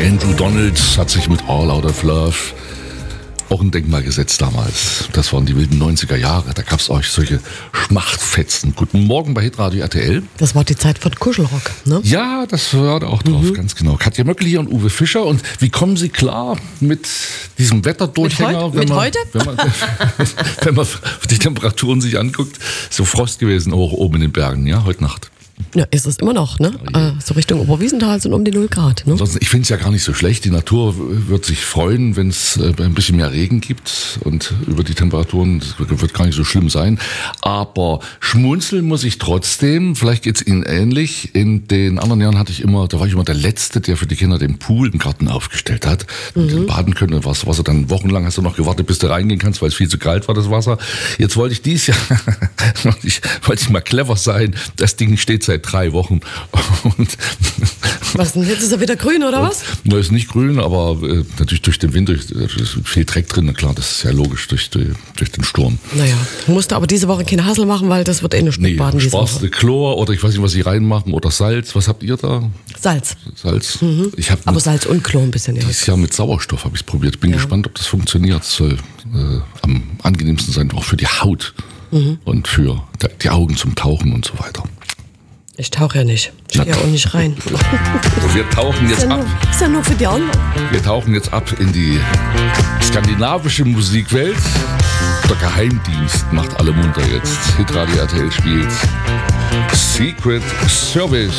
Andrew Donald hat sich mit All Out of Love auch ein Denkmal gesetzt damals. Das waren die wilden 90er Jahre. Da gab es euch solche Schmachtfetzen. Guten Morgen bei Hitradio RTL. Das war die Zeit von Kuschelrock, ne? Ja, das war da auch drauf, ganz genau. Katja Möckl hier und Uwe Fischer. Und wie kommen Sie klar mit diesem Wetterdurchhänger? Mit heute? Wenn man die Temperaturen sich anguckt, so Frost gewesen, auch oben in den Bergen, ja, heute Nacht. Ja, ist es immer noch, ne? So Richtung Oberwiesenthal sind um die 0 Grad, ne? Ansonsten, ich finde es ja gar nicht so schlecht. Die Natur wird sich freuen, wenn es ein bisschen mehr Regen gibt. Und über die Temperaturen, das wird gar nicht so schlimm sein. Aber schmunzeln muss ich trotzdem. Vielleicht geht es Ihnen ähnlich. In den anderen Jahren da war ich immer der Letzte, der für die Kinder den Pool im Garten aufgestellt hat. Mit dem baden können. Und Wasser dann wochenlang hast du noch gewartet, bis du reingehen kannst, weil es viel zu kalt war, das Wasser. Jetzt wollte ich dieses Jahr, wollte ich mal clever sein. Das Ding steht seit 3 Wochen. Und was denn? Jetzt ist er wieder grün, oder was? Na, ist nicht grün, aber natürlich durch den Wind, ist viel Dreck drin. Na klar, das ist ja logisch durch den Sturm. Naja, musst du aber diese Woche keine Hassel machen, weil das wird eh nicht baden diese Woche. Chlor oder ich weiß nicht, was Sie reinmachen oder Salz. Was habt ihr da? Salz. Salz. Aber Salz und Chlor ein bisschen. Dieses Jahr mit Sauerstoff habe ich es probiert. Bin gespannt, ob das funktioniert. Das soll am angenehmsten sein, auch für die Haut und für die Augen zum Tauchen und so weiter. Ich tauche ja nicht. Ich gehe ja auch nicht rein. Wir tauchen jetzt ab. Ist ja nur für die anderen. Wir tauchen jetzt ab in die skandinavische Musikwelt. Der Geheimdienst macht alle munter jetzt. Hitradio RTL spielt Secret Service.